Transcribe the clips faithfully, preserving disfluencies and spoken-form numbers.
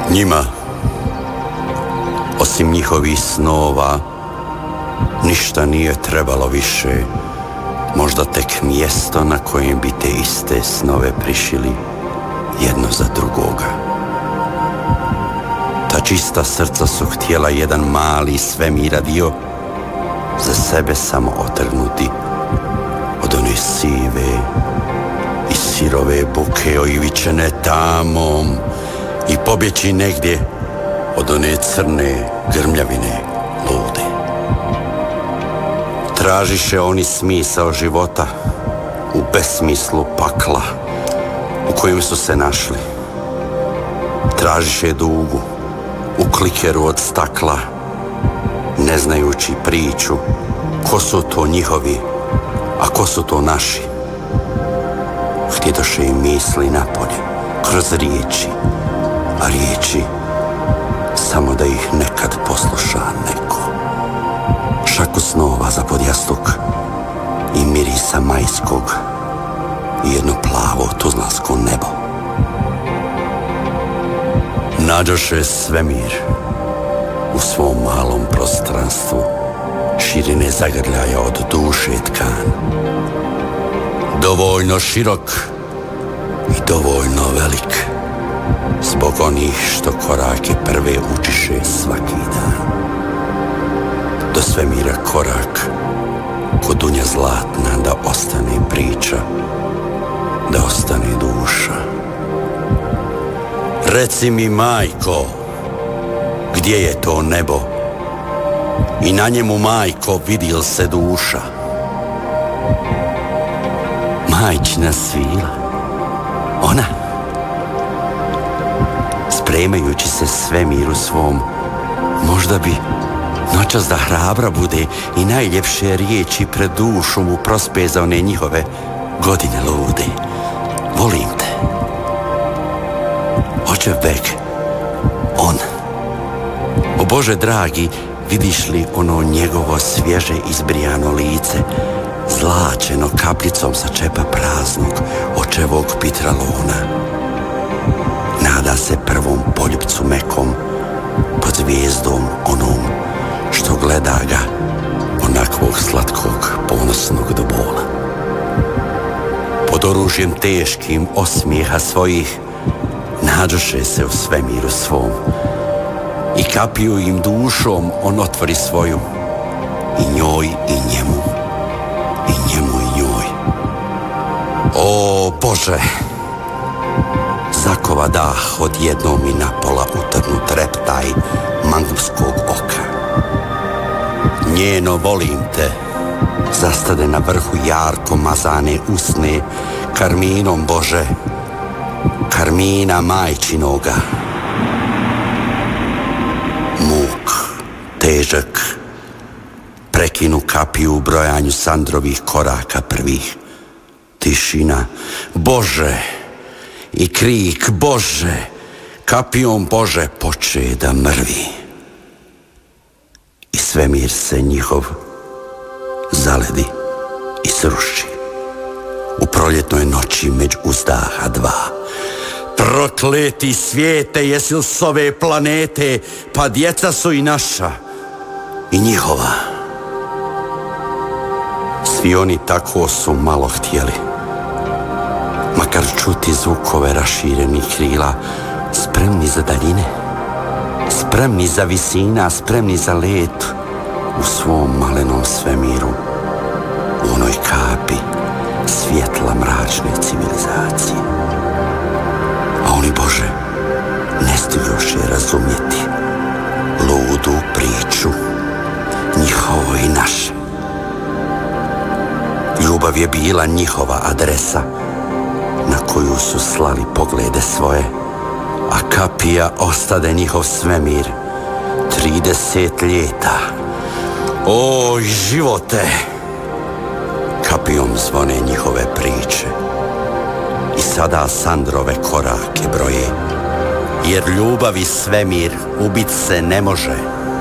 Njima, osim njihovih snova, ništa nije trebalo više, možda tek mjesto na kojem bi te iste snove prišili jedno za drugoga. Ta čista srca su htjela jedan mali svemira dio za sebe samo otrgnuti od one sive i sirove buke oivičene tamom i pobjeći negdje od one crne grmljavine lude. Tražiše oni smisao života u besmislu pakla u kojem su se našli. Tražiše dugu u klikeru od stakla, ne znajući priču ko su to njihovi, a ko su to naši. Htjedoše im misli napolje, kroz riječi, a riječi samo da ih nekad posluša neko. Šaku snova za podjastuk i mirisa majskog i jedno plavo tuzlansko nebo. Nađoše svemir u svom malom prostranstvu, širine zagrljaja od duše tkan. Dovoljno širok i dovoljno velik, zbog onih što korake prve učiše svaki dan. Do svemira korak, ko dunja zlatna, da ostane priča, da ostane duša. Reci mi, majko, gdje je to nebo? I na njemu, majko, vidi li se duša? Majčina svila, ona, spremajući se svemiru svom, možda bi noćas da hrabra bude i najljepše riječi pred dušu mu prospe za one njihove godine lude. Volim te. Očev beg, on. O Bože dragi, vidiš li ono njegovo svježe izbrijano lice, zlačeno kapljicom sa čepa praznog očevog pitralona. Nada se prvom poljupcu mekom pod zvijezdom onom što gleda ga, onakvog slatkog, ponosnog do bola. Pod oružjem teškim osmijeha svojih nađoše se u svemiru svom i kapiju im dušom on otvori svoju, i njoj i njemu, i njemu i njoj. O Bože, zakova dah odjednom i napola utrnut reptaj mangupskog oka. Njeno volim te zastade na vrhu jarko mazane usne karminom, Bože, karmina majčinoga. Muk, težak, prekinu kapiju u brojanju Sandrovih koraka prvih. Tišina, Bože, i krik, Bože, kapijom, Bože, poče da mrvi. I svemir se njihov zaledi i sruši u proljetnoj noći među uzdaha dva. Prokleti svijete, jesi li s ove planete, pa djeca su i naša i njihova. Svi oni tako su malo htjeli, makar čuti zvukove raširenih krila, spremni za daljine, spremni za visina, spremni za let u svom malenom svemiru, u onoj kapi svjetla mračne civilizacije. A oni, Bože, ne stigoše razumjeti ludu priču, njihovo i naše. Ljubav je bila njihova adresa na koju su slali poglede svoje, a kapija ostade njihov svemir trideset ljeta. Oj, živote! Kapijom zvone njihove priče i sada Sandrove korake broje, jer ljubav i svemir ubit se ne može.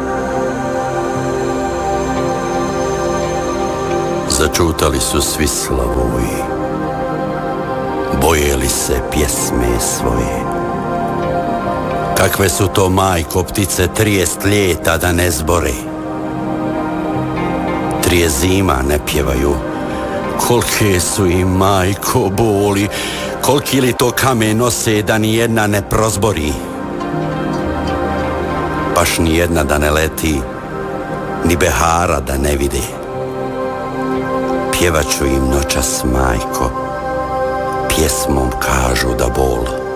Začutali su svi slavuji, bojeli se pjesme svoje. Kakve su to, majko, ptice trijest ljeta da ne zbore? Trije zima ne pjevaju. Kolike su im, majko, boli, koliki li to kamen nose da ni jedna ne prozbori? Baš ni jedna da ne leti, ni behara da ne vide. Pjevaću im noćas, majko, pjesmom kažu da bol